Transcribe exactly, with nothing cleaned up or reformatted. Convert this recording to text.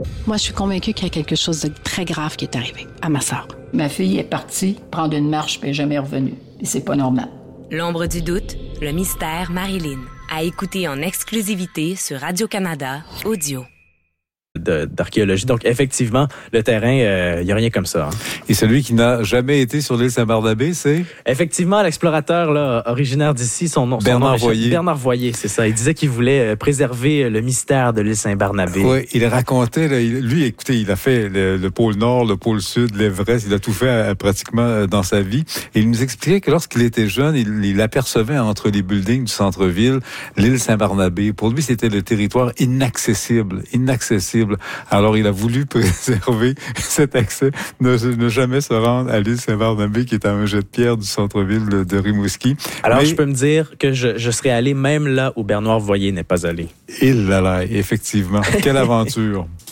Moi, je suis convaincue qu'il y a quelque chose de très grave qui est arrivé à ma sœur. Ma fille est partie prendre une marche puis elle n'est jamais revenue. Et c'est pas normal. L'ombre du doute, le mystère Marilyn. À écouter en exclusivité sur Radio-Canada Audio. De, d'archéologie. Donc, effectivement, le terrain, il euh, n'y a rien comme ça. Hein. Et celui qui n'a jamais été sur l'île Saint-Barnabé, c'est? Effectivement, l'explorateur là, originaire d'ici, son nom... Bernard son nom, Voyer. Bernard Voyer, c'est ça. Il disait qu'il voulait préserver le mystère de l'île Saint-Barnabé. Oui, il racontait, là, il, lui, écoutez, il a fait le, le pôle Nord, le pôle Sud, l'Everest, il a tout fait euh, pratiquement euh, dans sa vie. Et il nous expliquait que lorsqu'il était jeune, il, il apercevait entre les buildings du centre-ville l'île Saint-Barnabé. Pour lui, c'était le territoire inaccessible, inaccessible. Alors, il a voulu préserver cet accès, ne, ne jamais se rendre à l'île Saint-Barnabé, qui est à un jet de pierre du centre-ville de, de Rimouski. Alors, Mais, je peux me dire que je, je serais allé même là où Bernard Voyer n'est pas allé. Il l'a là, effectivement. Quelle aventure!